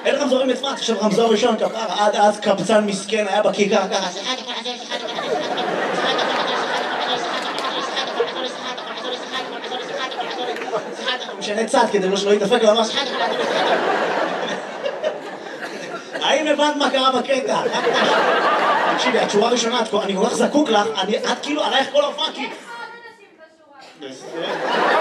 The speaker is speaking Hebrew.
אין רמזורים בצפת, עכשיו רמזור ראשון כפרה, עד אז קבצן מסכן היה בכיכר ככה. משנה צד כדי שלא ידפק ממש. האם הבנת מה קרה בקטע? תקשיבי, התשורה הראשונה, אני כל כך זקוק לך, את כאילו עלייך כל ההופעה כי...